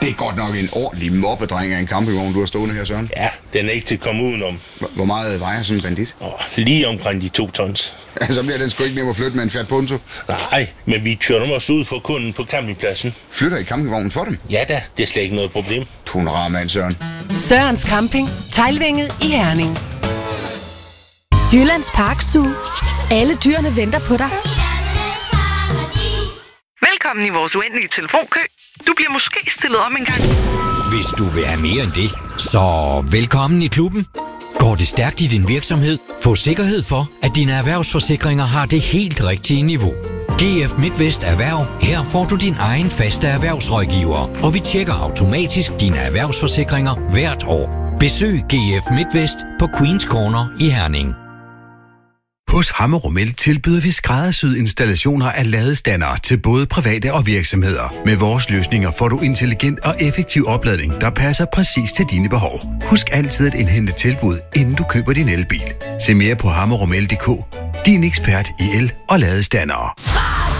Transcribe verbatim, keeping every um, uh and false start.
Det er godt nok en ordentlig mobbedreng af en campingvogn, du har stående her, Søren. Ja, den er ikke til at komme udenom. Hvor meget vejer sådan en bandit? Oh, lige omkring de to tons. Ja, så bliver den sgu ikke nem at flytte med en Fiat Punto. Nej, men vi kører dem også ud for kunden på campingpladsen. Flytter I campingvognen for dem? Ja da, det er slet ikke noget problem. Du er en rar mand, Søren. Sørens Camping, Teglvænget i Herning. Jyllands Park Zoo. Alle dyrene venter på dig. Velkommen i vores uendelige telefonkø. Du bliver måske stillet om en gang. Hvis du vil have mere end det, så velkommen i klubben. Går det stærkt i din virksomhed? Få sikkerhed for, at dine erhvervsforsikringer har det helt rigtige niveau. G F MidtVest Erhverv. Her får du din egen faste erhvervsrådgiver, og vi tjekker automatisk dine erhvervsforsikringer hvert år. Besøg G F MidtVest på Queens Corner i Herning. Hos Hammer Romel tilbyder vi skræddersyede installationer af ladestandere til både private og virksomheder. Med vores løsninger får du intelligent og effektiv opladning, der passer præcis til dine behov. Husk altid at indhente tilbud, inden du køber din elbil. Se mere på hammer romel punktum d k. Din ekspert i el- og ladestandere.